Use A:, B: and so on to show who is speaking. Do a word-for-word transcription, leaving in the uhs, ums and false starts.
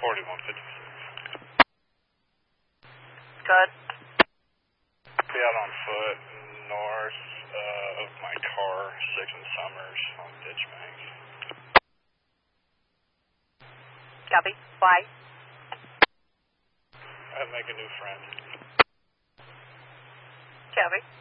A: forty-one fifty-six.
B: Good.
A: Be out on foot north uh, of my car, six and Summers on Ditchbank.
B: Copy. Why?
A: I'd make a new friend.
B: Copy.